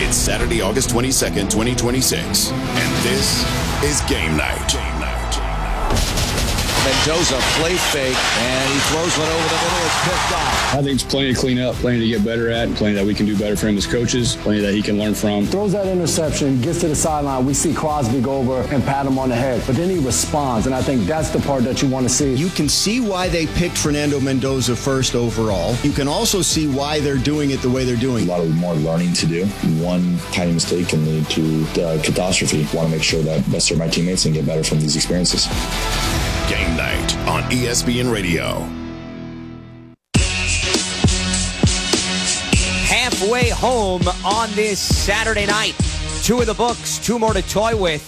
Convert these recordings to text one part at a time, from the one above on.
It's Saturday, August 22nd, 2026, and this is Game Night. Mendoza play fake, and he throws one over the middle. It's picked off. I think it's plenty to clean up, plenty to get better at, and plenty that we can do better for him as coaches, plenty that he can learn from. Throws that interception, gets to the sideline. We see Crosby go over and pat him on the head, but then he responds, and I think that's the part that you want to see. You can see why they picked Fernando Mendoza first overall. You can also see why they're doing it the way they're doing. A lot of more learning to do. One tiny mistake can lead to catastrophe. I want to make sure that best serve my teammates and get better from these experiences. Game Night on ESPN Radio. Halfway home on this Saturday night. 2 of the books, 2 more to toy with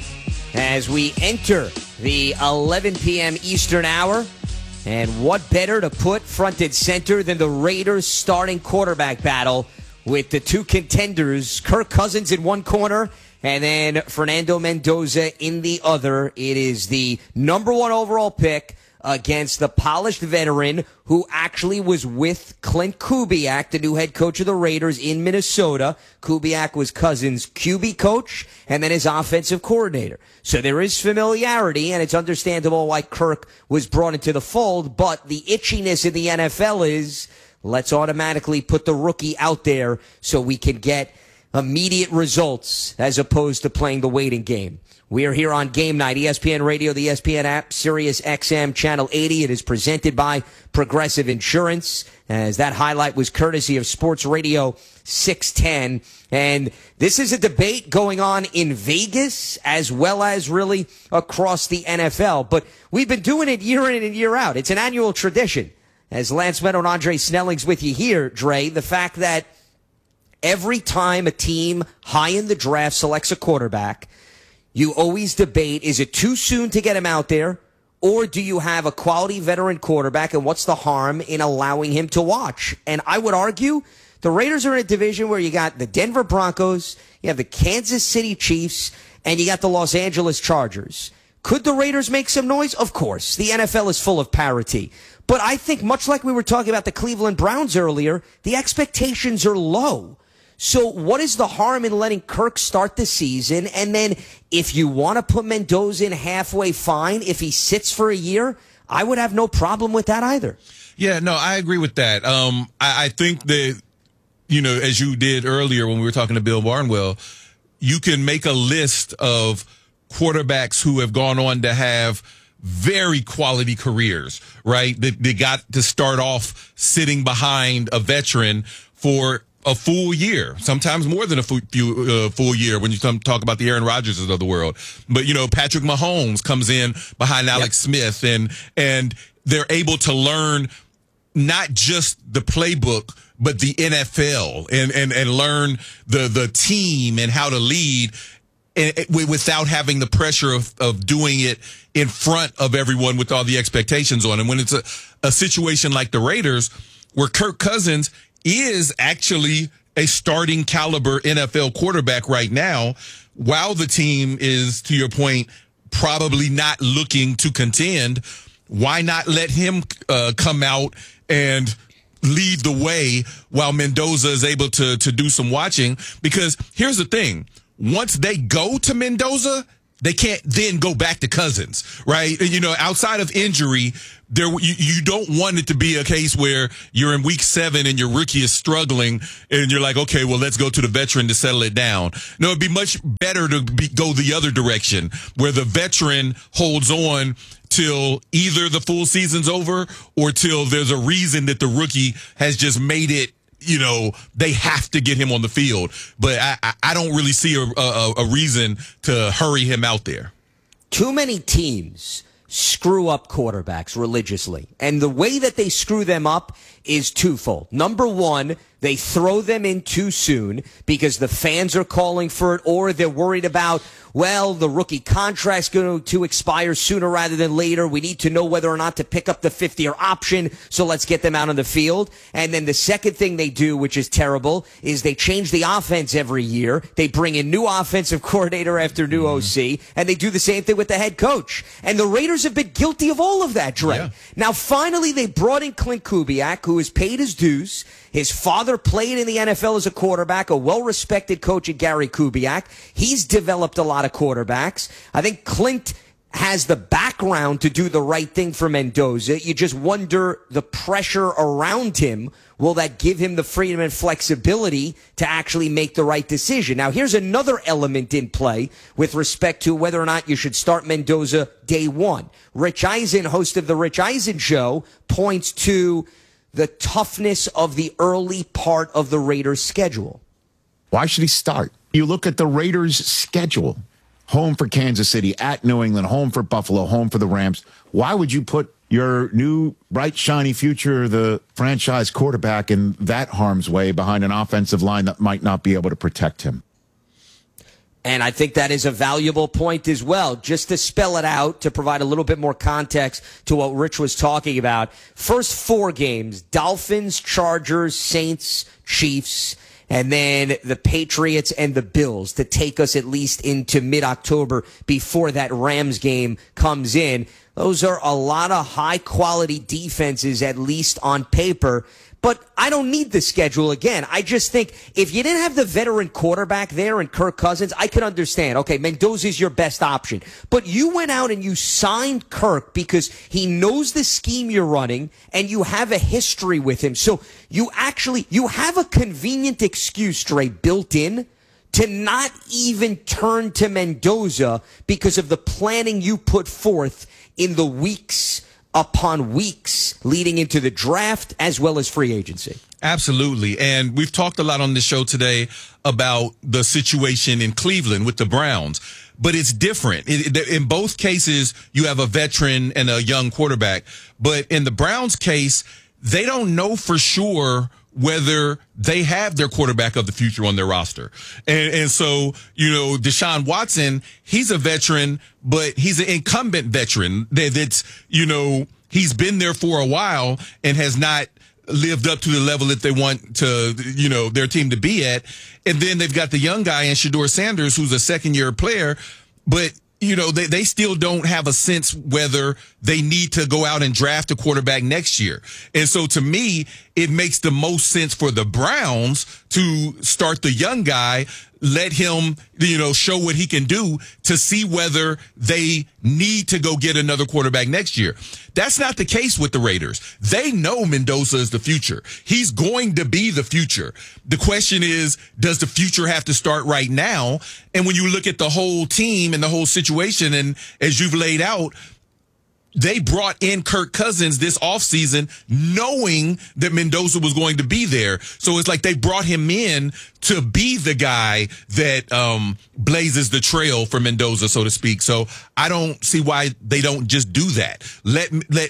as we enter the 11 p.m. Eastern hour. And what better to put front and center than the Raiders starting quarterback battle with the 2 contenders, Kirk Cousins in one corner and then Fernando Mendoza in the other. It is the number 1 overall pick against the polished veteran who actually was with Clint Kubiak, the new head coach of the Raiders in Minnesota. Kubiak was Cousins' QB coach and then his offensive coordinator. So there is familiarity, and it's understandable why Kirk was brought into the fold, but the itchiness in the NFL is let's automatically put the rookie out there so we can get immediate results as opposed to playing the waiting game. We are here on Game Night, ESPN Radio, the ESPN app, Sirius XM Channel 80. It is presented by Progressive Insurance, as that highlight was courtesy of Sports Radio 610. And this is a debate going on in Vegas as well as really across the NFL. But we've been doing it year in and year out. It's an annual tradition. As Lance Meadow and Andre Snelling's with you here, Dre, the fact that every time a team high in the draft selects a quarterback, you always debate, is it too soon to get him out there, or do you have a quality veteran quarterback, and what's the harm in allowing him to watch? And I would argue the Raiders are in a division where you got the Denver Broncos, you have the Kansas City Chiefs, and you got the Los Angeles Chargers. Could the Raiders make some noise? Of course. The NFL is full of parity. But I think, much like we were talking about the Cleveland Browns earlier, the expectations are low. So what is the harm in letting Kirk start the season? And then if you want to put Mendoza in halfway, fine. If he sits for a year, I would have no problem with that either. Yeah, no, I agree with that. I think that, as you did earlier when we were talking to Bill Barnwell, you can make a list of quarterbacks who have gone on to have very quality careers, right? They got to start off sitting behind a veteran for a full year, sometimes more than a full year when you talk about the Aaron Rodgerses of the world. But, Patrick Mahomes comes in behind Alex Smith and they're able to learn not just the playbook, but the NFL and learn the team and how to lead without having the pressure of doing it in front of everyone with all the expectations on. And when it's a situation like the Raiders where Kirk Cousins is actually a starting caliber NFL quarterback right now, while the team is, to your point, probably not looking to contend, why not let him come out and lead the way while Mendoza is able to do some watching? Because here's the thing. Once they go to Mendoza, they can't then go back to Cousins, right? Outside of injury, you don't want it to be a case where you're in week 7 and your rookie is struggling and you're like, okay, well, let's go to the veteran to settle it down. No, it'd be much better to go the other direction where the veteran holds on till either the full season's over or till there's a reason that the rookie has just made it, they have to get him on the field. But I don't really see a reason to hurry him out there. Too many teams screw up quarterbacks religiously. And the way that they screw them up is twofold. Number one, they throw them in too soon because the fans are calling for it, or they're worried about, well, the rookie contract's going to expire sooner rather than later. We need to know whether or not to pick up the 5th-year option, so let's get them out on the field. And then the second thing they do, which is terrible, is they change the offense every year. They bring in new offensive coordinator after new OC, and they do the same thing with the head coach. And the Raiders have been guilty of all of that, Dre. Yeah. Now, finally, they brought in Clint Kubiak, who has paid his dues. His father father played in the NFL as a quarterback, a well-respected coach at Gary Kubiak. He's developed a lot of quarterbacks. I think Clint has the background to do the right thing for Mendoza. You just wonder the pressure around him. Will that give him the freedom and flexibility to actually make the right decision? Now, here's another element in play with respect to whether or not you should start Mendoza day one. Rich Eisen, host of the Rich Eisen Show, points to the toughness of the early part of the Raiders' schedule. Why should he start? You look at the Raiders' schedule. Home for Kansas City, at New England, home for Buffalo, home for the Rams. Why would you put your new bright, shiny future, the franchise quarterback, in that harm's way behind an offensive line that might not be able to protect him? And I think that is a valuable point as well. Just to spell it out, to provide a little bit more context to what Rich was talking about. First 4 games, Dolphins, Chargers, Saints, Chiefs, and then the Patriots and the Bills to take us at least into mid-October before that Rams game comes in. Those are a lot of high-quality defenses, at least on paper. But I don't need the schedule again. I just think if you didn't have the veteran quarterback there and Kirk Cousins, I could understand. Okay, Mendoza's your best option. But you went out and you signed Kirk because he knows the scheme you're running and you have a history with him. So you have a convenient excuse, Dre, built in to not even turn to Mendoza because of the planning you put forth in the weeks upon weeks leading into the draft as well as free agency. Absolutely. And we've talked a lot on this show today about the situation in Cleveland with the Browns, but it's different. In both cases, you have a veteran and a young quarterback, but in the Browns case, they don't know for sure whether they have their quarterback of the future on their roster. And so, Deshaun Watson, he's a veteran, but he's an incumbent veteran that's, he's been there for a while and has not lived up to the level that they want to, their team to be at. And then they've got the young guy in Shedeur Sanders, who's a second-year player, but they still don't have a sense whether they need to go out and draft a quarterback next year. And so to me, it makes the most sense for the Browns to start the young guy, let him, show what he can do to see whether they need to go get another quarterback next year. That's not the case with the Raiders. They know Mendoza is the future. He's going to be the future. The question is, does the future have to start right now? And when you look at the whole team and the whole situation, and as you've laid out, they brought in Kirk Cousins this offseason knowing that Mendoza was going to be there. So it's like they brought him in to be the guy that blazes the trail for Mendoza, so to speak. So I don't see why they don't just do that. Let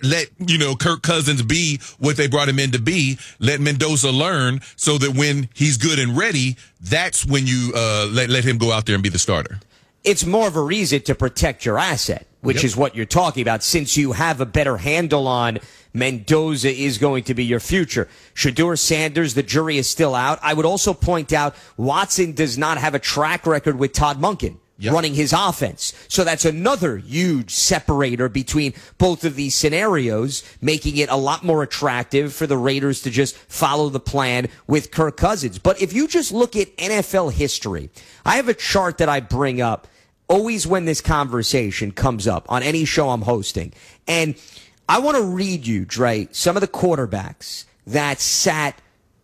Kirk Cousins be what they brought him in to be. Let Mendoza learn so that when he's good and ready, that's when you let him go out there and be the starter. It's more of a reason to protect your asset, which is what you're talking about, since you have a better handle on Mendoza is going to be your future. Shedeur Sanders, the jury is still out. I would also point out Watson does not have a track record with Todd Monken running his offense. So that's another huge separator between both of these scenarios, making it a lot more attractive for the Raiders to just follow the plan with Kirk Cousins. But if you just look at NFL history, I have a chart that I bring up always when this conversation comes up on any show I'm hosting. And I want to read you, Dre, some of the quarterbacks that sat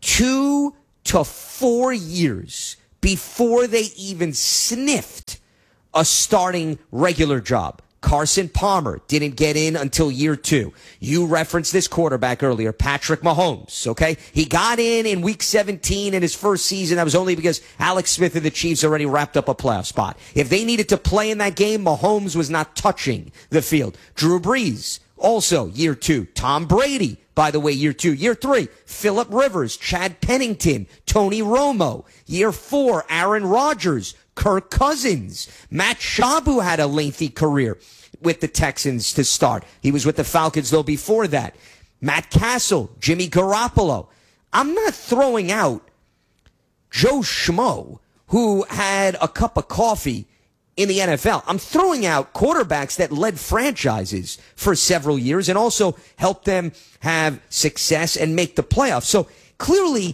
2 to 4 years before they even sniffed a starting regular job. Carson Palmer didn't get in until year 2. You referenced this quarterback earlier, Patrick Mahomes, okay? He got in week 17 in his first season. That was only because Alex Smith and the Chiefs already wrapped up a playoff spot. If they needed to play in that game, Mahomes was not touching the field. Drew Brees, also year 2. Tom Brady, by the way, year 2. Year 3, Phillip Rivers, Chad Pennington, Tony Romo. Year 4, Aaron Rodgers, Kirk Cousins. Matt Schaub, who had a lengthy career with the Texans to start. He was with the Falcons, though, before that. Matt Castle, Jimmy Garoppolo. I'm not throwing out Joe Schmo, who had a cup of coffee in the NFL. I'm throwing out quarterbacks that led franchises for several years and also helped them have success and make the playoffs. So clearly,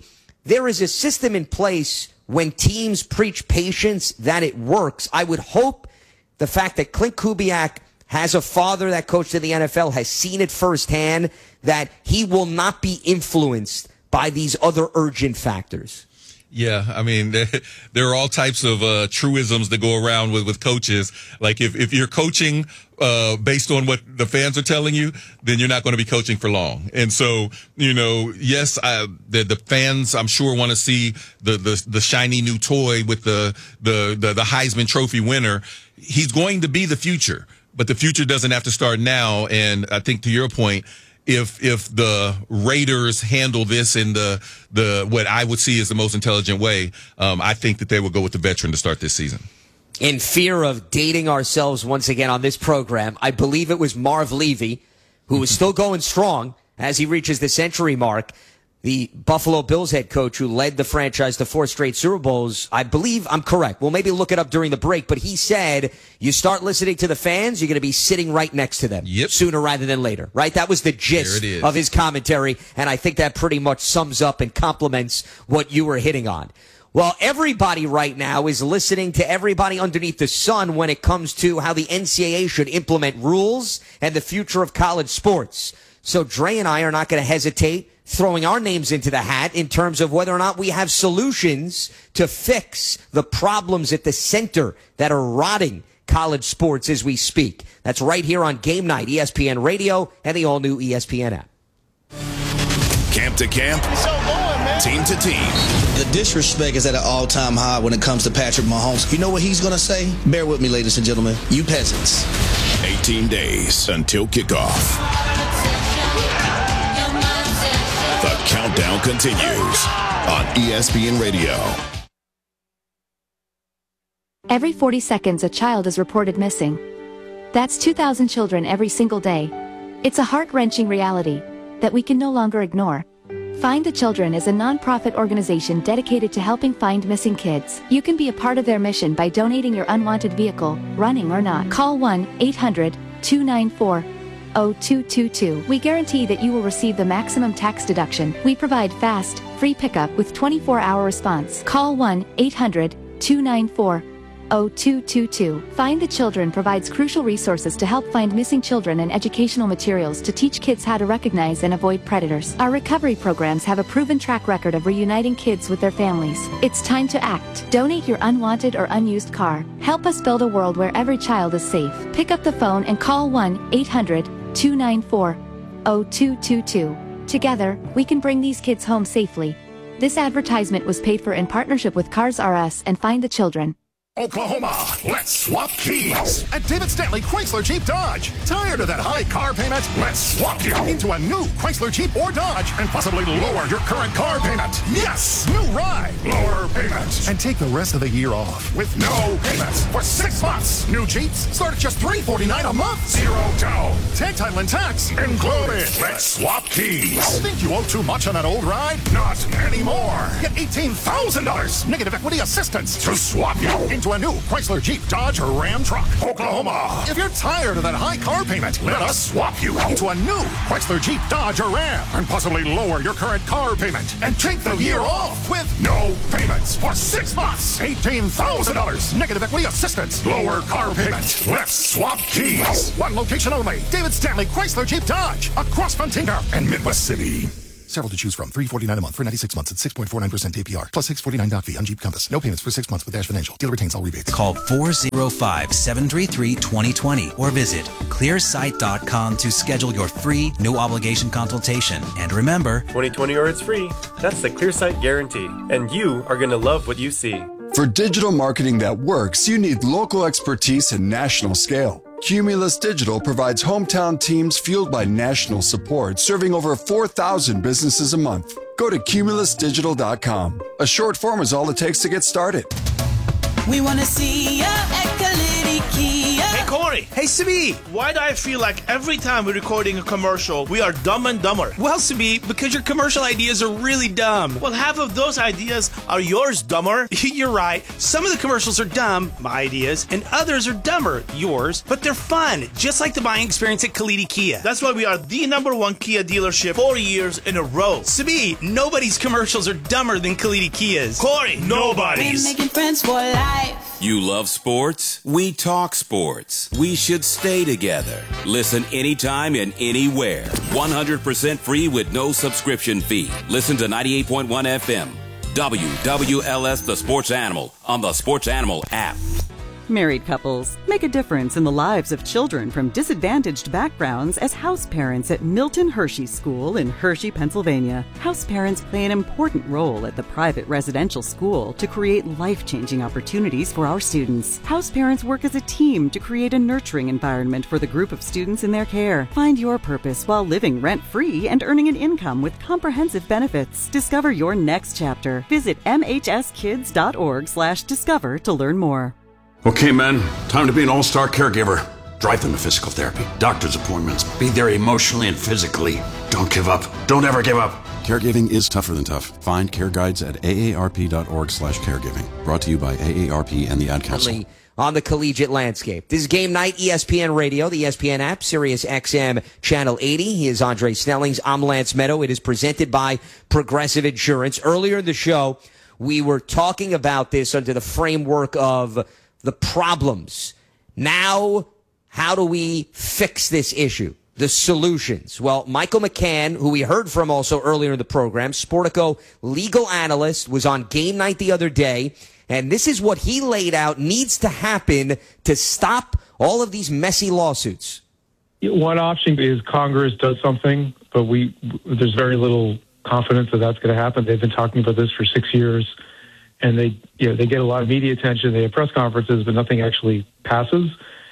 there is a system in place when teams preach patience that it works. I would hope the fact that Clint Kubiak has a father that coached in the NFL, has seen it firsthand, that he will not be influenced by these other urgent factors. Yeah, I mean, there are all types of truisms that go around with coaches. Like if you're coaching based on what the fans are telling you, then you're not going to be coaching for long. And so, yes, the fans, I'm sure, want to see the shiny new toy with the Heisman Trophy winner. He's going to be the future, but the future doesn't have to start now. And I think, to your point, if the Raiders handle this in the what I would see as the most intelligent way, I think that they will go with the veteran to start this season. In fear of dating ourselves once again on this program, I believe it was Marv Levy, who is still going strong as he reaches the century mark. The Buffalo Bills head coach who led the franchise to 4 straight Super Bowls. I believe I'm correct. We'll maybe look it up during the break, but he said you start listening to the fans, you're going to be sitting right next to them sooner rather than later, right? That was the gist of his commentary, and I think that pretty much sums up and complements what you were hitting on. Well, everybody right now is listening to everybody underneath the sun when it comes to how the NCAA should implement rules and the future of college sports. So Dre and I are not going to hesitate throwing our names into the hat in terms of whether or not we have solutions to fix the problems at the center that are rotting college sports as we speak. That's right here on Game Night, ESPN Radio, and the all-new ESPN app. Camp to camp, team to team. The disrespect is at an all-time high when it comes to Patrick Mahomes. You know what he's going to say? Bear with me, ladies and gentlemen. You peasants. 18 days until kickoff. The countdown continues on ESPN Radio. Every 40 seconds, a child is reported missing. That's 2,000 children every single day. It's a heart-wrenching reality that we can no longer ignore. Find the Children is a non-profit organization dedicated to helping find missing kids. You can be a part of their mission by donating your unwanted vehicle, running or not. Call 1-800-294-0222. We guarantee that you will receive the maximum tax deduction. We provide fast, free pickup with 24-hour response. Call 1-800-294-0222. Find the Children provides crucial resources to help find missing children and educational materials to teach kids how to recognize and avoid predators. Our recovery programs have a proven track record of reuniting kids with their families. It's time to act. Donate your unwanted or unused car. Help us build a world where every child is safe. Pick up the phone and call 1-800-294-0222. Together, we can bring these kids home safely. This advertisement was paid for in partnership with Cars R Us and Find the Children. Oklahoma, let's swap keys at David Stanley Chrysler Jeep Dodge. Tired of that high car payment? Let's swap you into a new Chrysler Jeep or Dodge and possibly lower your current car payment. Yes, new ride, lower payment, and take the rest of the year off with no payments for 6 months. New Jeeps start at just $349 a month. Zero down. Tag title and tax included. Let's swap keys. Think you owe too much on that old ride? Not anymore. Get $18,000 negative equity assistance to swap you into a new Chrysler Jeep Dodge or Ram truck. Oklahoma, if you're tired of that high car payment, let us swap you into a new Chrysler Jeep Dodge or Ram and possibly lower your current car payment and take the year off with no payments for 6 months. $18,000 negative equity assistance. Lower car payment. Let's swap keys. One location only. David Stanley Chrysler Jeep Dodge across Fontinga and Midwest City. Several to choose from. $349 a month for 96 months at 6.49% APR. Plus $649 doc fee on Jeep Compass. No payments for 6 months with Dash Financial. Dealer retains all rebates. Call 405-733-2020 or visit clearsight.com to schedule your free, no obligation consultation. And remember, 2020 or it's free. That's the ClearSight guarantee. And you are going to love what you see. For digital marketing that works, you need local expertise and national scale. Cumulus Digital provides hometown teams fueled by national support, serving over 4,000 businesses a month. Go to cumulusdigital.com. A short form is all it takes to get started. We want to see ya at Kalidi Kia. Hey, Corey. Corey. Hey, Sabi. Why do I feel like every time we're recording a commercial, we are dumb and dumber? Well, Sabi, because your commercial ideas are really dumb. Well, half of those ideas are yours, dumber. You're right. Some of the commercials are dumb, my ideas, and others are dumber, yours, but they're fun, just like the buying experience at Kalidi Kia. That's why we are the #1 Kia dealership 4 years in a row. Sabi, nobody's commercials are dumber than Kalidi Kia's. Corey, nobody's. Making friends for life. You love sports? We talk sports. We should stay together. Listen anytime and anywhere. 100% free with no subscription fee. Listen to 98.1 FM. WWLS The Sports Animal on the Sports Animal app. Married couples make a difference in the lives of children from disadvantaged backgrounds as house parents at Milton Hershey School in Hershey, Pennsylvania. House parents play an important role at the private residential school to create life-changing opportunities for our students. House parents work as a team to create a nurturing environment for the group of students in their care. Find your purpose while living rent-free and earning an income with comprehensive benefits. Discover your next chapter. Visit mhskids.org/discover to learn more. Okay, men, time to be an all-star caregiver. Drive them to physical therapy, doctor's appointments. Be there emotionally and physically. Don't give up. Don't ever give up. Caregiving is tougher than tough. Find care guides at aarp.org/caregiving. Brought to you by AARP and the Ad Council. On the collegiate landscape. This is Game Night, ESPN Radio, the ESPN app, Sirius XM Channel 80. He is Andre Snellings. I'm Lance Meadow. It is presented by Progressive Insurance. Earlier in the show, we were talking about this under the framework of the problems. Now, how do we fix this issue? The solutions. Well, Michael McCann, who we heard from also earlier in the program, Sportico legal analyst, was on Game Night the other day, and this is what he laid out needs to happen to stop all of these messy lawsuits. One option is Congress does something, but there's very little confidence that that's going to happen. They've been talking about this for 6 years. And they get a lot of media attention. They have press conferences, but nothing actually passes.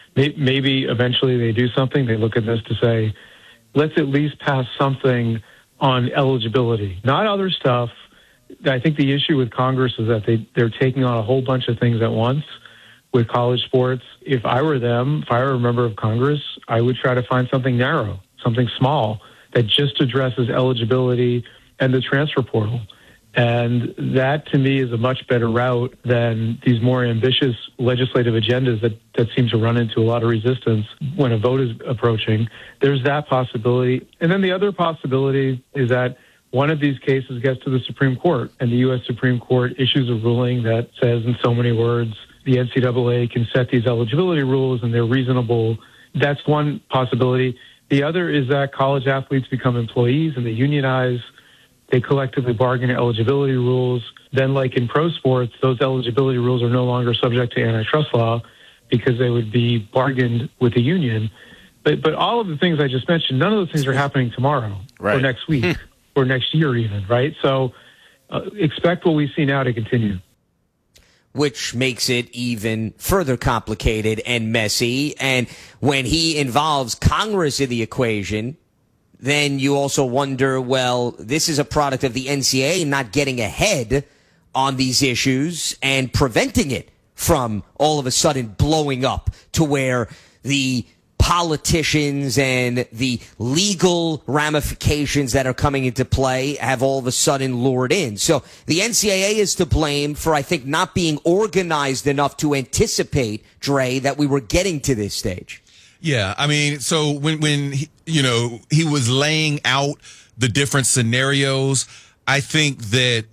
Maybe eventually they do something. They look at this to say, let's at least pass something on eligibility, not other stuff. I think the issue with Congress is that they're taking on a whole bunch of things at once with college sports. If I were them, if I were a member of Congress, I would try to find something narrow, something small that just addresses eligibility and the transfer portal. And that, to me, is a much better route than these more ambitious legislative agendas that seem to run into a lot of resistance when a vote is approaching. There's that possibility. And then the other possibility is that one of these cases gets to the Supreme Court, and the U.S. Supreme Court issues a ruling that says in so many words, the NCAA can set these eligibility rules and they're reasonable. That's one possibility. The other is that college athletes become employees and they unionize. They collectively bargain eligibility rules. Then, like in pro sports, those eligibility rules are no longer subject to antitrust law because they would be bargained with the union. But all of the things I just mentioned, none of those things are happening tomorrow or next week or next year even, right? So expect what we see now to continue. Which makes it even further complicated and messy. And when he involves Congress in the equation, then you also wonder, well, this is a product of the NCAA not getting ahead on these issues and preventing it from all of a sudden blowing up to where the politicians and the legal ramifications that are coming into play have all of a sudden lured in. So the NCAA is to blame for, I think, not being organized enough to anticipate, Dre, that we were getting to this stage. Yeah, I mean, so when he was laying out the different scenarios, I think that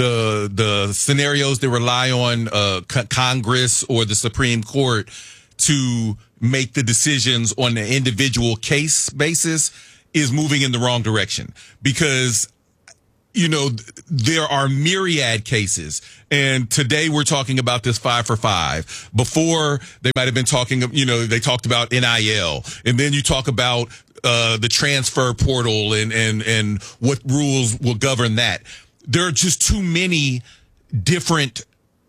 the scenarios that rely on Congress or the Supreme Court to make the decisions on the individual case basis is moving in the wrong direction because there are myriad cases. And today we're talking about this 5 for 5. Before they might have been talking, they talked about NIL. And then you talk about the transfer portal and what rules will govern that. There are just too many different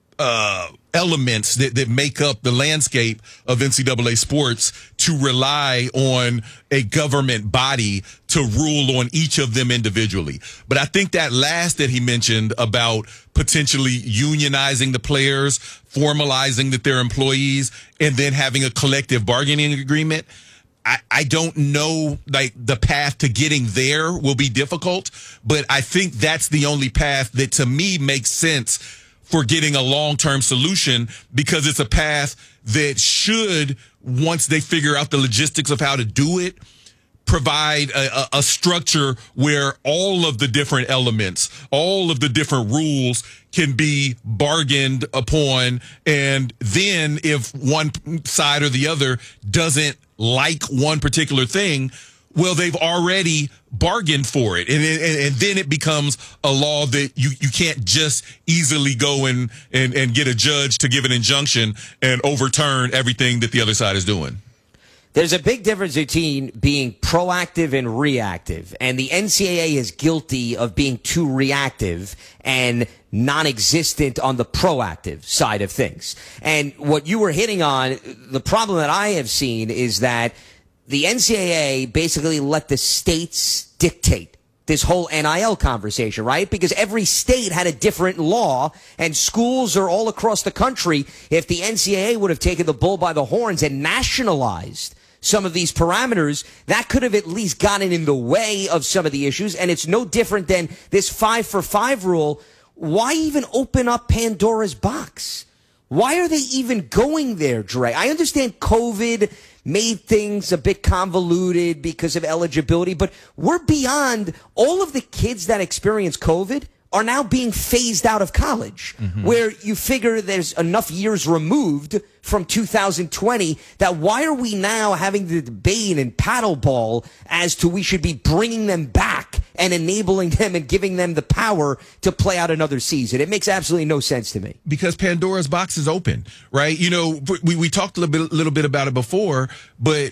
elements that make up the landscape of NCAA sports to rely on a government body to to rule on each of them individually. But I think that last that he mentioned about potentially unionizing the players, formalizing that they're employees, and then having a collective bargaining agreement, I don't know, like, the path to getting there will be difficult, but I think that's the only path that to me makes sense for getting a long-term solution, because it's a path that should, once they figure out the logistics of how to do it, provide a structure where all of the different elements, all of the different rules can be bargained upon. And then if one side or the other doesn't like one particular thing, well, they've already bargained for it. And then it becomes a law that you can't just easily go and get a judge to give an injunction and overturn everything that the other side is doing. There's a big difference between being proactive and reactive, and the NCAA is guilty of being too reactive and non-existent on the proactive side of things. And what you were hitting on, the problem that I have seen is that the NCAA basically let the states dictate this whole NIL conversation, right? Because every state had a different law, and schools are all across the country. If the NCAA would have taken the bull by the horns and nationalized some of these parameters, that could have at least gotten in the way of some of the issues. And it's no different than this 5-for-5 rule. Why even open up Pandora's box? Why are they even going there, Dre? I understand COVID made things a bit convoluted because of eligibility, but we're beyond all of the kids that experience COVID are now being phased out of college, where you figure there's enough years removed from 2020 that why are we now having the debate and paddleball as to we should be bringing them back and enabling them and giving them the power to play out another season? It makes absolutely no sense to me. Because Pandora's box is open, right? You know, we talked a little bit about it before, but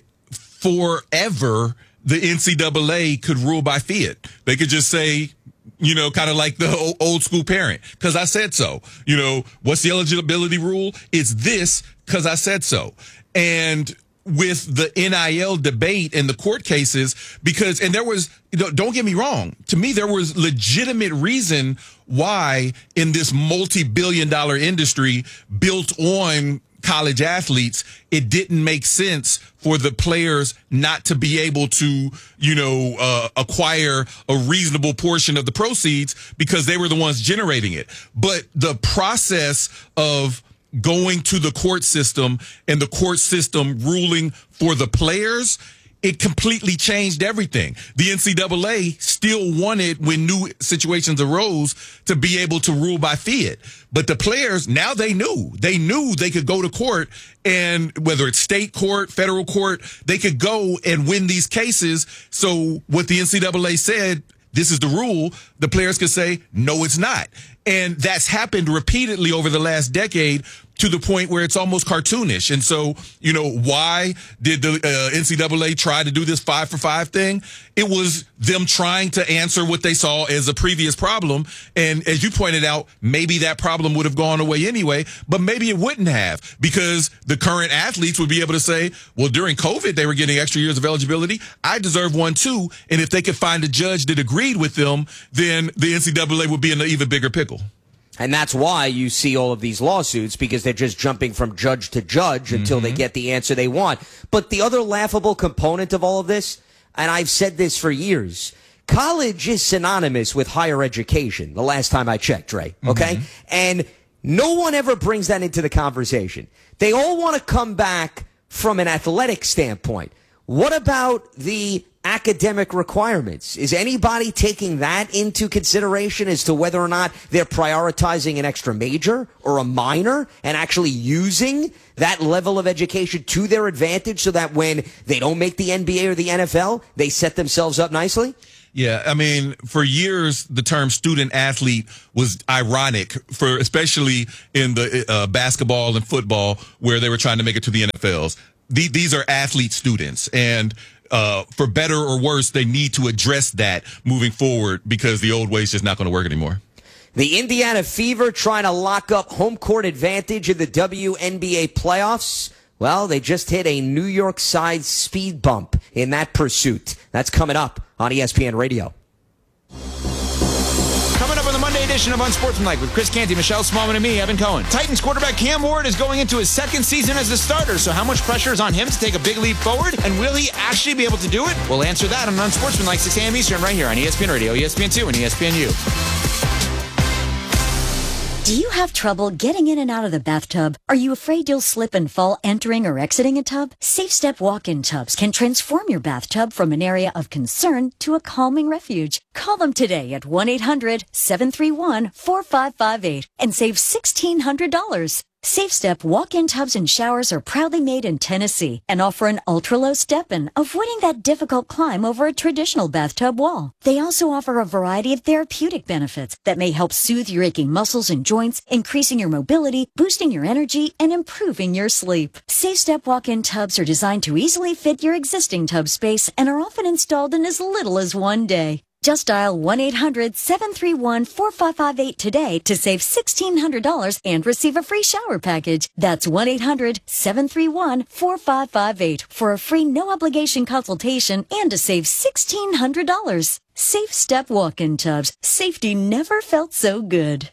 forever the NCAA could rule by fiat. They could just say, you know, kind of like the old school parent, because I said so. You know, what's the eligibility rule? It's this because I said so. And with the NIL debate and the court cases, because, and there was, don't get me wrong, to me, there was legitimate reason why in this multi-billion-dollar industry built on college athletes, it didn't make sense for the players not to be able to, you know, acquire a reasonable portion of the proceeds because they were the ones generating it. But the process of going to the court system and the court system ruling for the players, it completely changed everything. The NCAA still wanted, when new situations arose, to be able to rule by fiat. But the players, now they knew they could go to court, and whether it's state court, federal court, they could go and win these cases. So what the NCAA said, this is the rule, the players could say, no, it's not. And that's happened repeatedly over the last decade, to the point where it's almost cartoonish. And so, you know, why did the NCAA try to do this 5-for-5 thing? It was them trying to answer what they saw as a previous problem. And as you pointed out, maybe that problem would have gone away anyway, but maybe it wouldn't have, because the current athletes would be able to say, well, during COVID, they were getting extra years of eligibility. I deserve one too. And if they could find a judge that agreed with them, then the NCAA would be in an even bigger pickle. And that's why you see all of these lawsuits, because they're just jumping from judge to judge until they get the answer they want. But the other laughable component of all of this, and I've said this for years, college is synonymous with higher education, the last time I checked, Dre, okay? And no one ever brings that into the conversation. They all want to come back from an athletic standpoint. What about the academic requirements? Is anybody taking that into consideration as to whether or not they're prioritizing an extra major or a minor and actually using that level of education to their advantage so that when they don't make the NBA or the NFL, they set themselves up nicely? Yeah, I mean, for years, the term student athlete was ironic, for especially in the basketball and football, where they were trying to make it to the NFLs. These are athlete students, and for better or worse, they need to address that moving forward, because the old way is just not going to work anymore. The Indiana Fever trying to lock up home court advantage in the WNBA playoffs. Well, they just hit a New York side speed bump in that pursuit. That's coming up on ESPN Radio. Coming up on the Monday edition of Unsportsmanlike with Chris Canty, Michelle Smallman, and me, Evan Cohen. Titans quarterback Cam Ward is going into his second season as a starter, so how much pressure is on him to take a big leap forward, and will he actually be able to do it? We'll answer that on Unsportsmanlike, 6 a.m. Eastern, right here on ESPN Radio, ESPN2, and ESPNU. Do you have trouble getting in and out of the bathtub? Are you afraid you'll slip and fall entering or exiting a tub? Safe Step walk-in tubs can transform your bathtub from an area of concern to a calming refuge. Call them today at 1-800-731-4558 and save $1,600. Safe Step walk-in tubs and showers are proudly made in Tennessee and offer an ultra-low step-in, avoiding that difficult climb over a traditional bathtub wall. They also offer a variety of therapeutic benefits that may help soothe your aching muscles and joints, increasing your mobility, boosting your energy, and improving your sleep. Safe Step walk-in tubs are designed to easily fit your existing tub space and are often installed in as little as one day. Just dial 1-800-731-4558 today to save $1,600 and receive a free shower package. That's 1-800-731-4558 for a free no-obligation consultation and to save $1,600. Safe Step walk-in tubs. Safety never felt so good.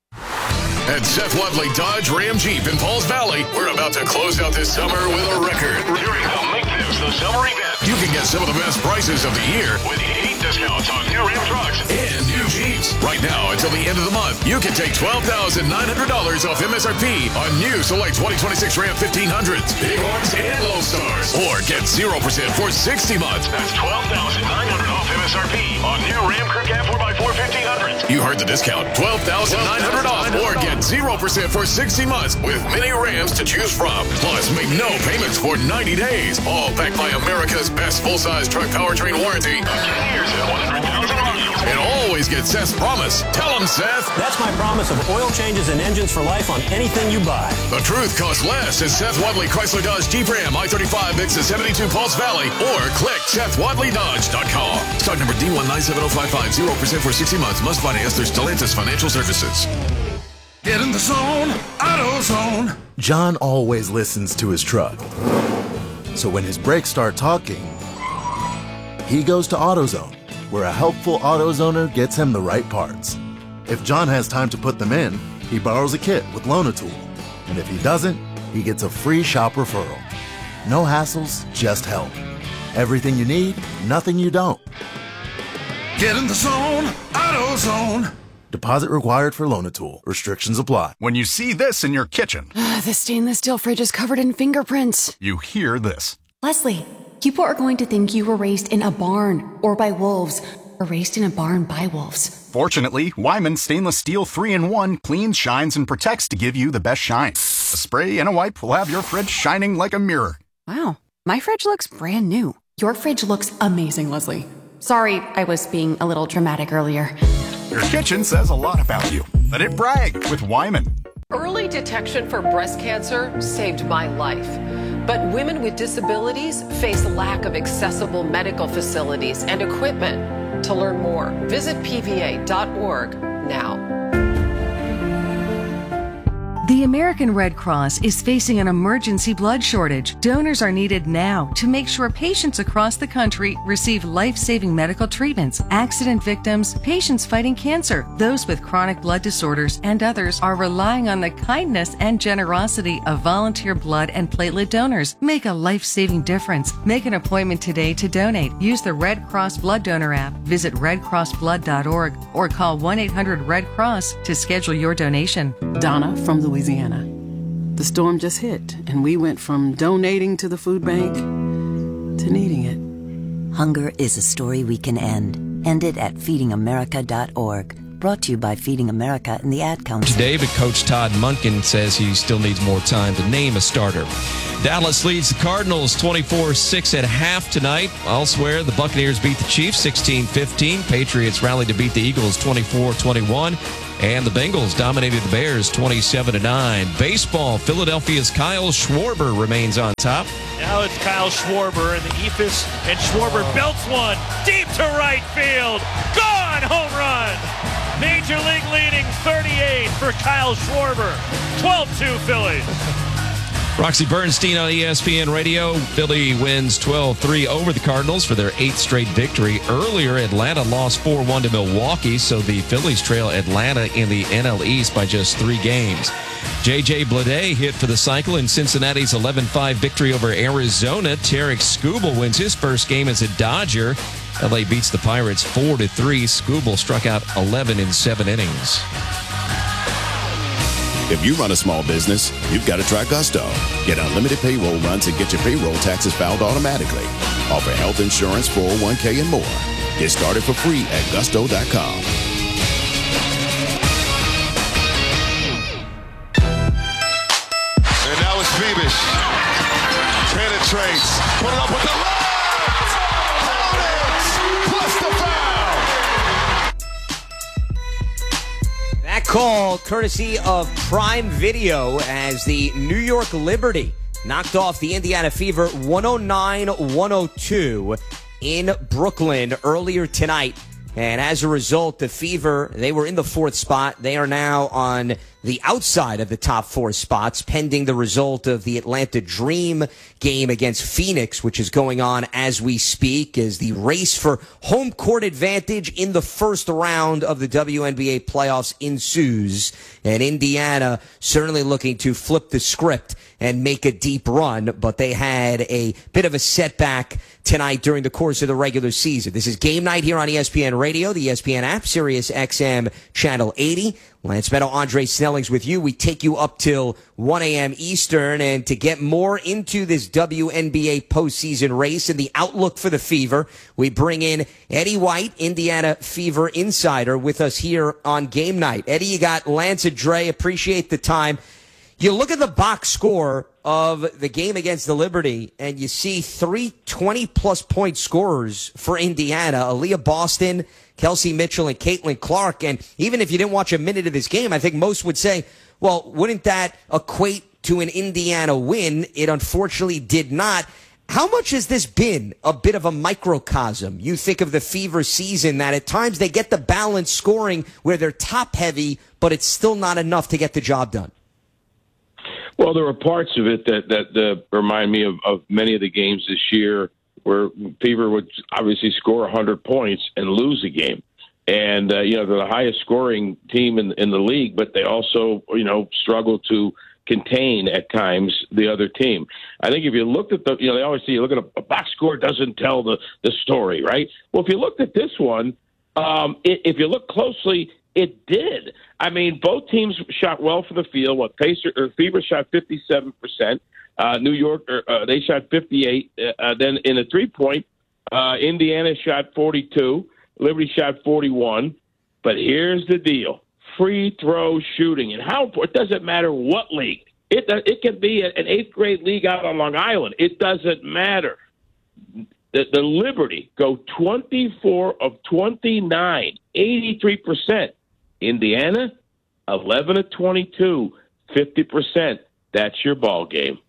At Seth Wadley Dodge Ram Jeep in Pauls Valley, we're about to close out this summer with a record. During the Make This the Summer event, you can get some of the best prices of the year with heat discounts on new Ram trucks and new Jeeps. Right now, until the end of the month, you can take $12,900 off MSRP on new select 2026 Ram 1500s, Bighorns, and Lone Stars. Or get 0% for 60 months. That's $12,900 off MSRP on new Ram Crew Cab 4x4 1500s. You heard the discount. $12,900 off or get 0% for 60 months with many Rams to choose from. Plus, make no payments for 90 days. All backed by America's best full-size truck powertrain warranty. 10 years and 100,000 miles. And always get Seth's promise. Tell him, Seth. That's my promise of oil changes and engines for life on anything you buy. The truth costs less at Seth Wadley Chrysler Dodge Jeep Ram I-35 exit 72 Pauls Valley or click SethWadleyDodge.com. Stock number D1970550. 0% for 60 months. Must finance through Stellantis Financial Services. Get in the zone, AutoZone. John always listens to his truck. So when his brakes start talking, he goes to AutoZone, where a helpful AutoZoner gets him the right parts. If John has time to put them in, he borrows a kit with Loan-A-Tool. And if he doesn't, he gets a free shop referral. No hassles, just help. Everything you need, nothing you don't. Get in the zone, AutoZone. Deposit required for Loan-A-Tool. Restrictions apply. When you see this in your kitchen, the stainless steel fridge is covered in fingerprints. You hear this. Leslie, people are going to think you were raised in a barn or by wolves or raised in a barn by wolves. Fortunately, Wyman Stainless Steel 3-in-1 cleans, shines, and protects to give you the best shine. A spray and a wipe will have your fridge shining like a mirror. Wow, my fridge looks brand new. Your fridge looks amazing, Leslie. Sorry, I was being a little dramatic earlier. Your kitchen says a lot about you. Let it brag with Wyman. Early detection for breast cancer saved my life. But women with disabilities face lack of accessible medical facilities and equipment. To learn more, visit pva.org now. The American Red Cross is facing an emergency blood shortage. Donors are needed now to make sure patients across the country receive life-saving medical treatments. Accident victims, patients fighting cancer, those with chronic blood disorders, and others are relying on the kindness and generosity of volunteer blood and platelet donors. Make a life-saving difference. Make an appointment today to donate. Use the Red Cross Blood Donor app. Visit redcrossblood.org or call 1-800-RED-CROSS to schedule your donation. Donna from Louisiana. The storm just hit, and we went from donating to the food bank to needing it. Hunger is a story we can end. End it at feedingamerica.org. Brought to you by Feeding America and the Ad Council. Today, but Coach Todd Monken says he still needs more time to name a starter. Dallas leads the Cardinals 24-6 at half tonight. Elsewhere, the Buccaneers beat the Chiefs 16-15. Patriots rallied to beat the Eagles 24-21. And the Bengals dominated the Bears 27-9. Baseball, Philadelphia's Kyle Schwarber remains on top. Now it's Kyle Schwarber and the Eephus, and Schwarber belts one deep to right field. Gone! Home run! Major League leading 38 for Kyle Schwarber. 12-2 Phillies. Roxy Bernstein on ESPN Radio. Philly wins 12-3 over the Cardinals for their 8th straight victory. Earlier, Atlanta lost 4-1 to Milwaukee, so the Phillies trail Atlanta in the NL East by just 3 games. J.J. Bleday hit for the cycle in Cincinnati's 11-5 victory over Arizona. Tarek Skubal wins his first game as a Dodger. L.A. beats the Pirates 4-3. Skubal struck out 11 in 7 innings. If you run a small business, you've got to try Gusto. Get unlimited payroll runs and get your payroll taxes filed automatically. Offer health insurance, 401k, and more. Get started for free at gusto.com. And now it's Beavis. Penetrates. Put it up with the left. Plus the foul. That call courtesy of Prime Video as the New York Liberty knocked off the Indiana Fever 109-102 in Brooklyn earlier tonight. And as a result, the Fever, they were in the 4th spot. They are now on the outside of the top 4 spots, pending the result of the Atlanta Dream game against Phoenix, which is going on as we speak, as the race for home court advantage in the first round of the WNBA playoffs ensues. And Indiana certainly looking to flip the script and make a deep run, but they had a bit of a setback tonight during the course of the regular season. This is Game Night here on ESPN Radio, the ESPN app, Sirius XM Channel 80. Lance Meadow, Andre Snellings with you. We take you up till 1 a.m. Eastern, and to get more into this WNBA postseason race and the outlook for the Fever, we bring in Eddie White, Indiana Fever insider, with us here on Game Night. Eddie, you got Lance and Dre. Appreciate the time. You look at the box score of the game against the Liberty, and you see 3 20-plus point scorers for Indiana, Aaliyah Boston, Kelsey Mitchell, and Caitlin Clark. And even if you didn't watch a minute of this game, I think most would say, well, wouldn't that equate to an Indiana win? It unfortunately did not. How much has this been a bit of a microcosm? You think of the Fever season, that at times they get the balanced scoring where they're top-heavy, but it's still not enough to get the job done. Well, there were parts of it that remind me of many of the games this year where Fever would obviously score 100 points and lose a game. And, they're the highest scoring team in the league, but they also, struggle to contain at times the other team. I think if you looked at they always say you look at a box score doesn't tell the story, right? Well, if you looked at this one, if you look closely, it did. I mean, both teams shot well for the field. Fever shot 57%. New York, they shot 58. Then in a 3-point, Indiana shot 42. Liberty shot 41. But here's the deal: free throw shooting, and how it doesn't matter what league. It can be an 8th grade league out on Long Island. It doesn't matter. The Liberty go 24 of 29, 83%. Indiana, 11 of 22, 50%. That's your ball game.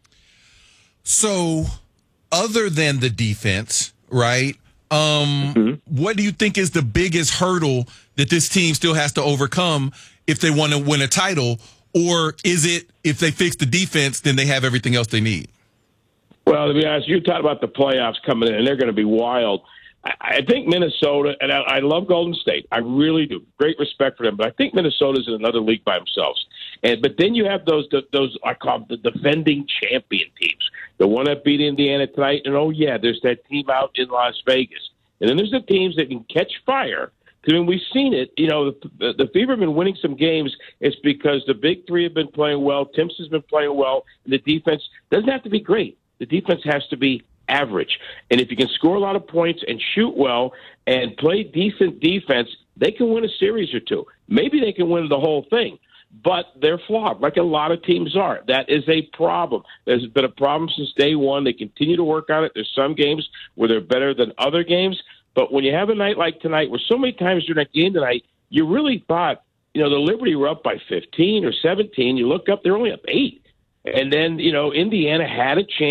So, other than the defense, right? What do you think is the biggest hurdle that this team still has to overcome if they want to win a title? Or is it if they fix the defense, then they have everything else they need? Well, to be honest, you talked about the playoffs coming in, and they're going to be wild. I think Minnesota, and I love Golden State. I really do. Great respect for them. But I think Minnesota's in another league by themselves. But then you have those I call them the defending champion teams. The one that beat Indiana tonight. And, there's that team out in Las Vegas. And then there's the teams that can catch fire. I mean, we've seen it. The Fever have been winning some games. It's because the big three have been playing well. Timpson's been playing well. And the defense doesn't have to be great. The defense has to be average. And if you can score a lot of points and shoot well and play decent defense, they can win a series or two. Maybe they can win the whole thing, but they're flawed, like a lot of teams are. That is a problem. There's been a problem since day one. They continue to work on it. There's some games where they're better than other games, but when you have a night like tonight, where so many times during that game tonight, you really thought, the Liberty were up by 15 or 17. You look up, they're only up 8. And then, Indiana had a chance